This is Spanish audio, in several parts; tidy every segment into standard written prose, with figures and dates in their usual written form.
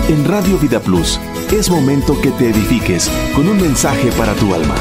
En Radio Vida Plus, es momento que te edifiques con un mensaje para tu alma.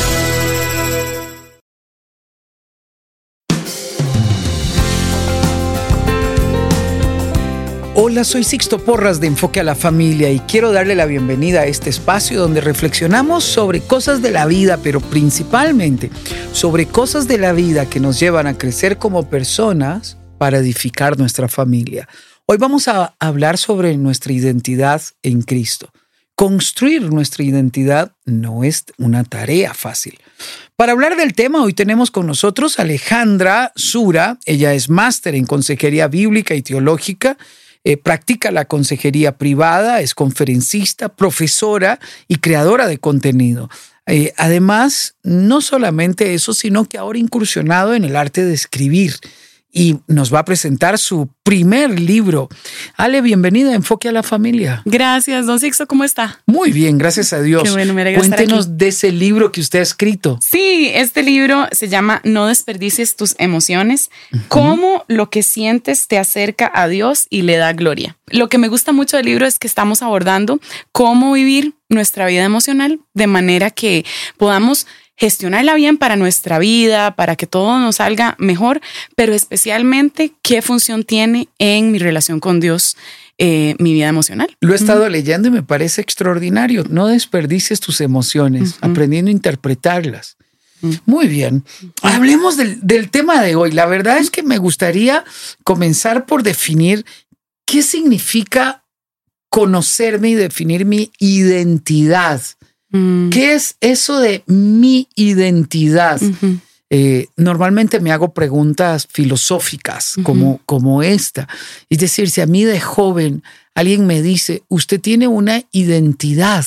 Hola, soy Sixto Porras de Enfoque a la Familia y quiero darle la bienvenida a este espacio donde reflexionamos sobre cosas de la vida, pero principalmente sobre cosas de la vida que nos llevan a crecer como personas para edificar nuestra familia. Hoy vamos a hablar sobre nuestra identidad en Cristo. Construir nuestra identidad no es una tarea fácil. Para hablar del tema, hoy tenemos con nosotros a Alejandra Sura. Ella es máster en consejería bíblica y teológica. Practica la consejería privada, es conferencista, profesora y creadora de contenido. Además, no solamente eso, sino que ahora ha incursionado en el arte de escribir y nos va a presentar su primer libro. Ale, bienvenida a Enfoque a la Familia. Gracias, don Sixto, ¿cómo está? Muy bien, gracias a Dios. Qué bueno, me alegra estar Cuéntenos aquí. de ese libro que usted ha escrito. Sí, este libro se llama No desperdicies tus emociones, cómo lo que sientes te acerca a Dios y le da gloria. Lo que me gusta mucho del libro es que estamos abordando cómo vivir nuestra vida emocional de manera que podamos gestionarla bien para nuestra vida, para que todo nos salga mejor, pero especialmente qué función tiene en mi relación con Dios, mi vida emocional. Lo he estado leyendo y me parece extraordinario. No desperdicies tus emociones, aprendiendo a interpretarlas. Muy bien. Hablemos del tema de hoy. La verdad es que me gustaría comenzar por definir qué significa conocerme y definir mi identidad. ¿Qué es eso de mi identidad? Normalmente me hago preguntas filosóficas como esta. Es decir, si a mí de joven alguien me dice, usted tiene una identidad,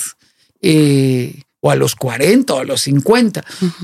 o a los 40 o a los 50,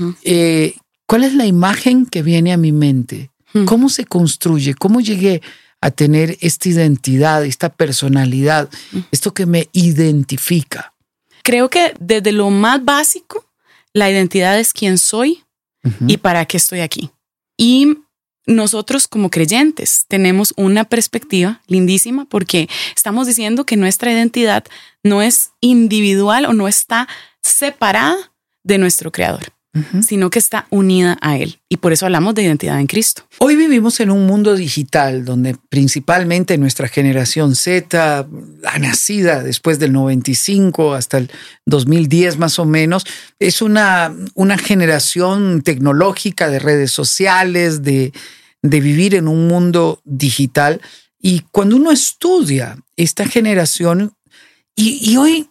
¿cuál es la imagen que viene a mi mente? ¿Cómo se construye? ¿Cómo llegué a tener esta identidad, esta personalidad, esto que me identifica? Creo que desde lo más básico, la identidad es quién soy y para qué estoy aquí. Y nosotros como creyentes tenemos una perspectiva lindísima porque estamos diciendo que nuestra identidad no es individual o no está separada de nuestro Creador, sino que está unida a Él. Y por eso hablamos de identidad en Cristo. Hoy vivimos en un mundo digital donde principalmente nuestra generación Z, la nacida después del 95 hasta el 2010 más o menos, es una generación tecnológica de redes sociales, de vivir en un mundo digital. Y cuando uno estudia esta generación, y hoy,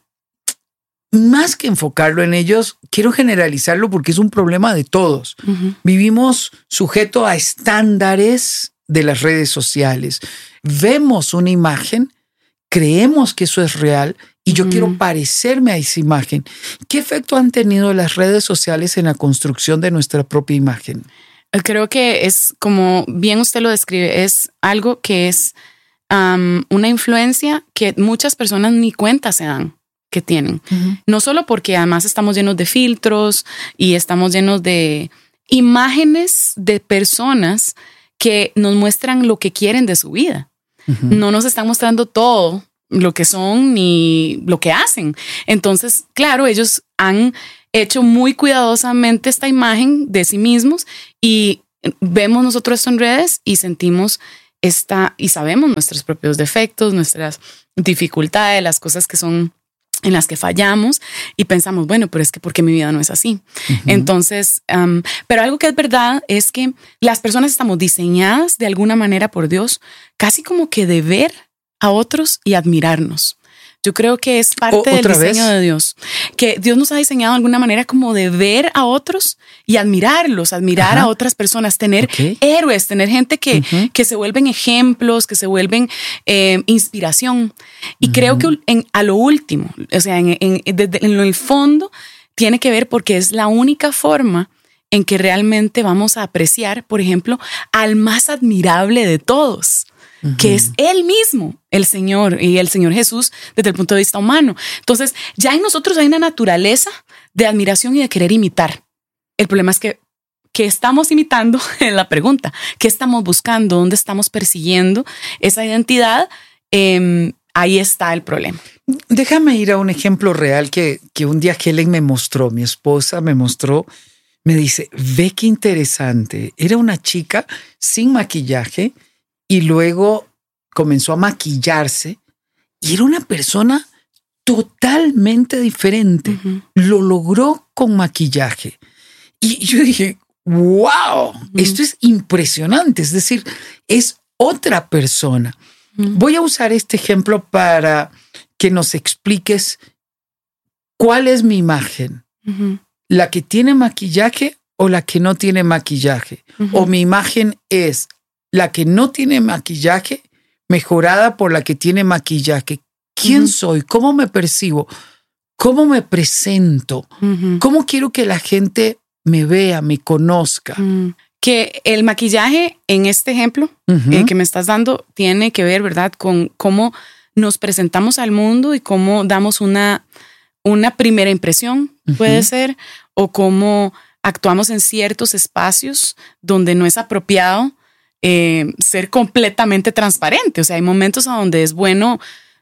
más que enfocarlo en ellos, quiero generalizarlo porque es un problema de todos. Vivimos sujeto a estándares de las redes sociales. Vemos una imagen, creemos que eso es real y yo quiero parecerme a esa imagen. ¿Qué efecto han tenido las redes sociales en la construcción de nuestra propia imagen? Creo que es, como bien usted lo describe, es algo que es una influencia que muchas personas ni cuenta se dan que tienen. No solo porque además estamos llenos de filtros y estamos llenos de imágenes de personas que nos muestran lo que quieren de su vida. No nos están mostrando todo lo que son ni lo que hacen. Entonces, claro, ellos han hecho muy cuidadosamente esta imagen de sí mismos y vemos nosotros esto en redes y sentimos y sabemos nuestros propios defectos, nuestras dificultades, las cosas que son en las que fallamos y pensamos, bueno, pero es que ¿por qué mi vida no es así? Entonces, pero algo que es verdad es que las personas estamos diseñadas de alguna manera por Dios, casi como que de ver a otros y admirarnos. Yo creo que es parte del diseño de Dios, que Dios nos ha diseñado de alguna manera como de ver a otros y admirarlos, admirar a otras personas, tener héroes, tener gente que se vuelven ejemplos, que se vuelven inspiración. Y creo que a lo último, o sea, en el fondo, tiene que ver porque es la única forma en que realmente vamos a apreciar, por ejemplo, al más admirable de todos, que es Él mismo, el Señor y el Señor Jesús desde el punto de vista humano. Entonces, ya en nosotros hay una naturaleza de admiración y de querer imitar. El problema es que estamos imitando en la pregunta. ¿Qué estamos buscando? ¿Dónde estamos persiguiendo esa identidad ahí está el problema. Déjame ir a un ejemplo real que un día Helen me mostró, mi esposa me mostró, me dice, ve qué interesante. Era una chica sin maquillaje y luego comenzó a maquillarse y era una persona totalmente diferente. Uh-huh. Lo logró con maquillaje. Y yo dije, wow, esto es impresionante. Es decir, es otra persona. Voy a usar este ejemplo para que nos expliques cuál es mi imagen. ¿La que tiene maquillaje o la que no tiene maquillaje? O mi imagen es la que no tiene maquillaje mejorada por la que tiene maquillaje. ¿Quién soy? ¿Cómo me percibo? ¿Cómo me presento? ¿Cómo quiero que la gente me vea, me conozca? Que el maquillaje en este ejemplo que me estás dando tiene que ver, ¿verdad?, con cómo nos presentamos al mundo y cómo damos una primera impresión, puede ser, o cómo actuamos en ciertos espacios donde no es apropiado ser completamente transparente. O sea, hay momentos a donde es bueno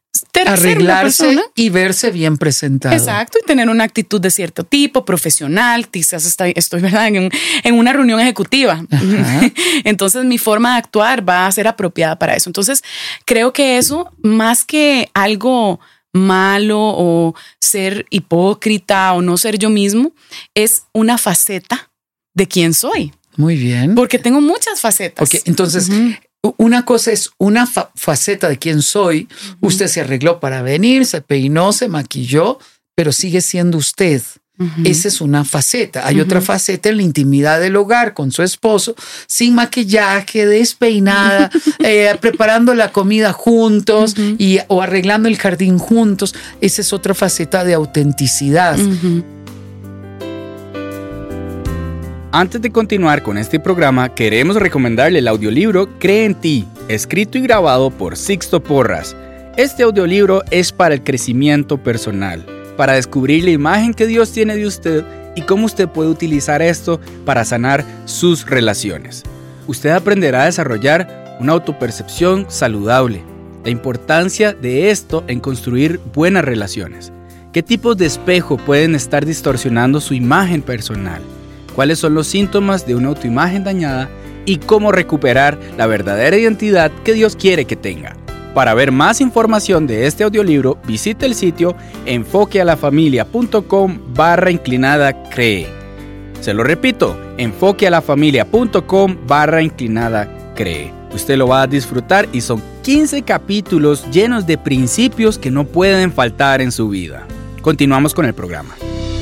arreglarse y verse bien presentado. Exacto, y tener una actitud de cierto tipo, profesional. Quizás estoy ¿verdad?, en una reunión ejecutiva. Entonces mi forma de actuar va a ser apropiada para eso. Entonces creo que eso, más que algo malo o ser hipócrita o no ser yo mismo, es una faceta de quién soy. Muy bien. Porque tengo muchas facetas. Okay, entonces... Una cosa es una faceta de quién soy. Usted se arregló para venir, se peinó, se maquilló, pero sigue siendo usted. Esa es una faceta. Hay otra faceta en la intimidad del hogar con su esposo, sin maquillaje, despeinada, preparando la comida juntos o arreglando el jardín juntos. Esa es otra faceta de autenticidad. Antes de continuar con este programa, queremos recomendarle el audiolibro Cree en ti, escrito y grabado por Sixto Porras. Este audiolibro es para el crecimiento personal, para descubrir la imagen que Dios tiene de usted y cómo usted puede utilizar esto para sanar sus relaciones. Usted aprenderá a desarrollar una autopercepción saludable, la importancia de esto en construir buenas relaciones, qué tipos de espejo pueden estar distorsionando su imagen personal, cuáles son los síntomas de una autoimagen dañada y cómo recuperar la verdadera identidad que Dios quiere que tenga. Para ver más información de este audiolibro, visite el sitio enfoquealafamilia.com/cree. Se lo repito, enfoquealafamilia.com/cree. Usted lo va a disfrutar y son 15 capítulos llenos de principios que no pueden faltar en su vida. Continuamos con el programa.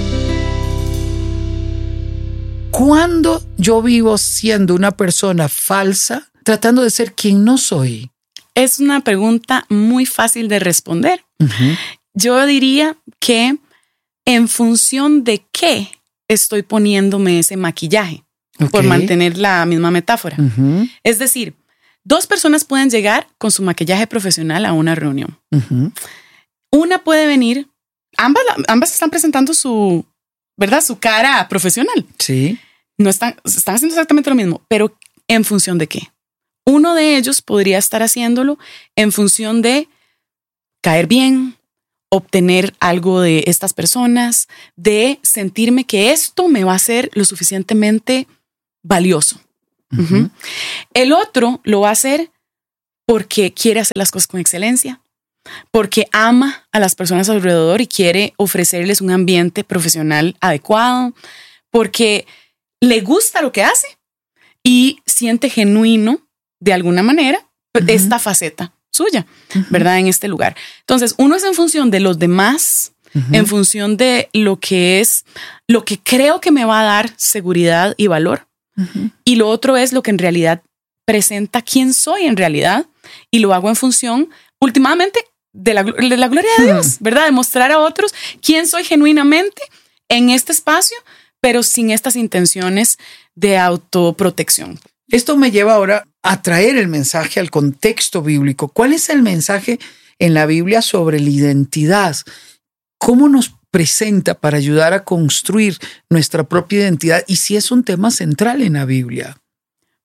¿Cuándo yo vivo siendo una persona falsa, tratando de ser quien no soy? Es una pregunta muy fácil de responder. Yo diría que en función de qué estoy poniéndome ese maquillaje, por mantener la misma metáfora. Es decir, dos personas pueden llegar con su maquillaje profesional a una reunión. Una puede venir, ambas están presentando su cara profesional. Sí. No están haciendo exactamente lo mismo, pero ¿en función de qué? Uno de ellos podría estar haciéndolo en función de caer bien, obtener algo de estas personas, de sentirme que esto me va a ser lo suficientemente valioso. El otro lo va a hacer porque quiere hacer las cosas con excelencia, porque ama a las personas alrededor y quiere ofrecerles un ambiente profesional adecuado, porque le gusta lo que hace y siente genuino de alguna manera esta faceta suya, ¿verdad? En este lugar. Entonces, uno es en función de los demás, en función de lo que creo que me va a dar seguridad y valor. Y lo otro es lo que en realidad presenta quién soy en realidad, y lo hago en función últimamente de la gloria de Dios, ¿verdad? De mostrar a otros quién soy genuinamente en este espacio, pero sin estas intenciones de autoprotección. Esto me lleva ahora a traer el mensaje al contexto bíblico. ¿Cuál es el mensaje en la Biblia sobre la identidad? ¿Cómo nos presenta para ayudar a construir nuestra propia identidad? Y si es un tema central en la Biblia.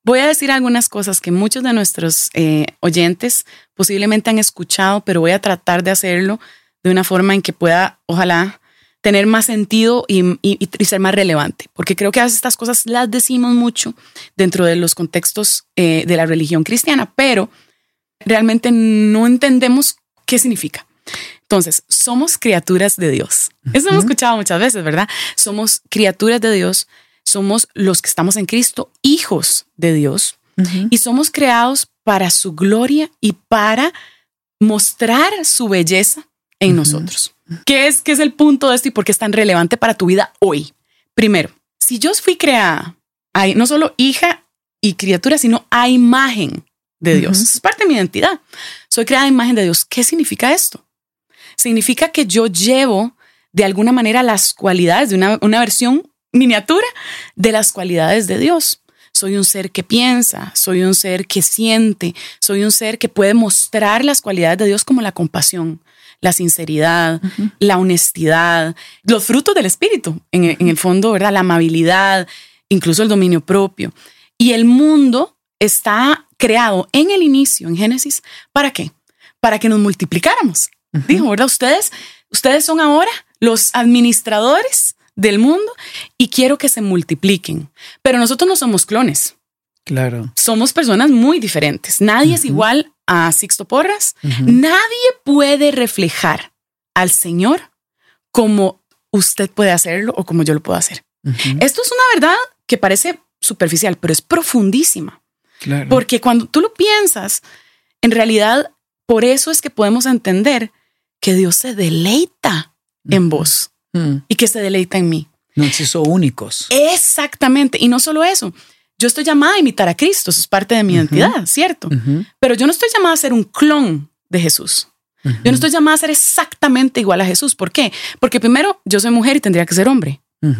Voy a decir algunas cosas que muchos de nuestros oyentes posiblemente han escuchado, pero voy a tratar de hacerlo de una forma en que pueda, ojalá, tener más sentido y ser más relevante. Porque creo que a veces estas cosas las decimos mucho dentro de los contextos de la religión cristiana, pero realmente no entendemos qué significa. Entonces, somos criaturas de Dios. Eso hemos escuchado muchas veces, ¿verdad? Somos criaturas de Dios. Somos los que estamos en Cristo, hijos de Dios, y somos creados para su gloria y para mostrar su belleza en nosotros. ¿Qué es el punto de esto y por qué es tan relevante para tu vida hoy? Primero, si yo fui creada, no solo hija y criatura, sino a imagen de Dios. Es parte de mi identidad. Soy creada a imagen de Dios. ¿Qué significa esto? Significa que yo llevo de alguna manera las cualidades de una versión miniatura de las cualidades de Dios. Soy un ser que piensa, soy un ser que siente, soy un ser que puede mostrar las cualidades de Dios como la compasión, la sinceridad, la honestidad, los frutos del espíritu, en el fondo, ¿verdad? La amabilidad, incluso el dominio propio. Y el mundo está creado en el inicio, en Génesis, ¿para qué? Para que nos multiplicáramos. Dijo, ¿verdad? Ustedes son ahora los administradores del mundo y quiero que se multipliquen. Pero nosotros no somos clones. Claro. Somos personas muy diferentes. Nadie es igual a Sixto Porras. Nadie puede reflejar al Señor como usted puede hacerlo o como yo lo puedo hacer. Esto es una verdad que parece superficial, pero es profundísima. Claro. Porque cuando tú lo piensas, en realidad, por eso es que podemos entender que Dios se deleita en vos. Y que se deleita en mí. Nos hizo únicos. Exactamente. Y no solo eso. Yo estoy llamada a imitar a Cristo. Eso es parte de mi identidad, ¿cierto? Pero yo no estoy llamada a ser un clon de Jesús. Yo no estoy llamada a ser exactamente igual a Jesús. ¿Por qué? Porque primero, yo soy mujer y tendría que ser hombre.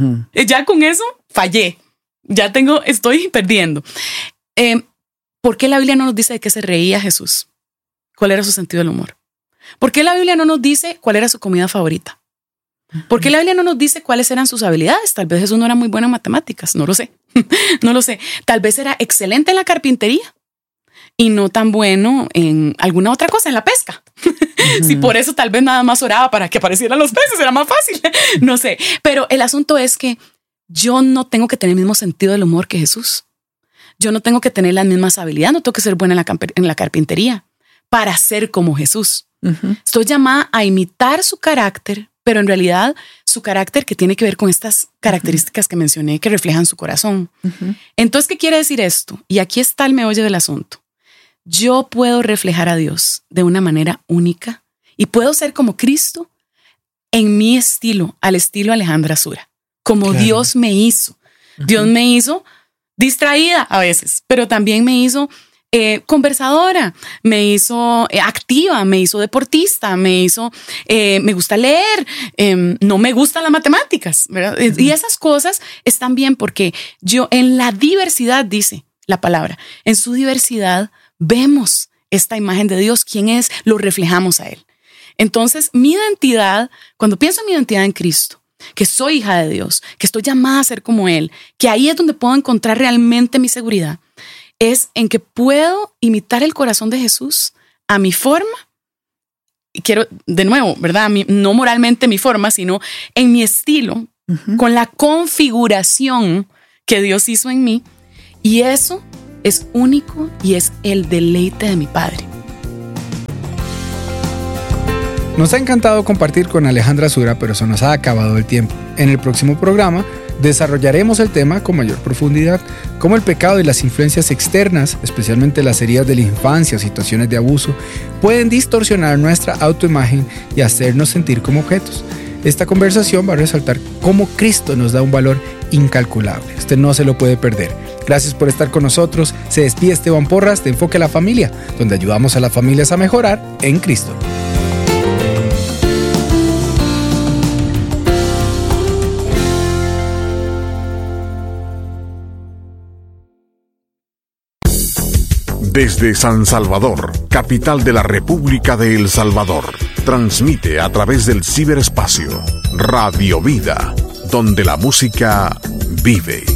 Ya con eso fallé. Estoy perdiendo. ¿Por qué la Biblia no nos dice de qué se reía Jesús? ¿Cuál era su sentido del humor? ¿Por qué la Biblia no nos dice cuál era su comida favorita? ¿Por qué la Biblia no nos dice cuáles eran sus habilidades? Tal vez Jesús no era muy bueno en matemáticas, no lo sé. No lo sé. Tal vez era excelente en la carpintería y no tan bueno en alguna otra cosa, en la pesca. Si por eso tal vez nada más oraba para que aparecieran los peces, era más fácil. No sé. Pero el asunto es que yo no tengo que tener el mismo sentido del humor que Jesús. Yo no tengo que tener las mismas habilidades, no tengo que ser buena en la carpintería para ser como Jesús. Estoy llamada a imitar su carácter, pero en realidad su carácter que tiene que ver con estas características que mencioné que reflejan su corazón. Entonces, ¿qué quiere decir esto? Y aquí está el meollo del asunto. Yo puedo reflejar a Dios de una manera única y puedo ser como Cristo en mi estilo, al estilo Alejandra Sura, como claro. Dios me hizo. Dios me hizo distraída a veces, pero también me hizo conversadora, me hizo activa, me hizo deportista, me gusta leer, no me gustan las matemáticas, ¿verdad? Y esas cosas están bien porque yo en la diversidad, dice la palabra, en su diversidad vemos esta imagen de Dios, quién es, lo reflejamos a Él. Entonces mi identidad, cuando pienso en mi identidad en Cristo, que soy hija de Dios, que estoy llamada a ser como Él, que ahí es donde puedo encontrar realmente mi seguridad, es en que puedo imitar el corazón de Jesús a mi forma. Y quiero, de nuevo, ¿verdad? No moralmente mi forma, sino en mi estilo, con la configuración que Dios hizo en mí. Y eso es único y es el deleite de mi Padre. Nos ha encantado compartir con Alejandra Sura, pero se nos ha acabado el tiempo. En el próximo programa desarrollaremos el tema con mayor profundidad, cómo el pecado y las influencias externas, especialmente las heridas de la infancia o situaciones de abuso, pueden distorsionar nuestra autoimagen y hacernos sentir como objetos. Esta conversación va a resaltar cómo Cristo nos da un valor incalculable. Usted no se lo puede perder. Gracias por estar con nosotros. Se despide Esteban Porras de Enfoque a la Familia, donde ayudamos a las familias a mejorar en Cristo. Desde San Salvador, capital de la República de El Salvador, transmite a través del ciberespacio Radio Vida, donde la música vive.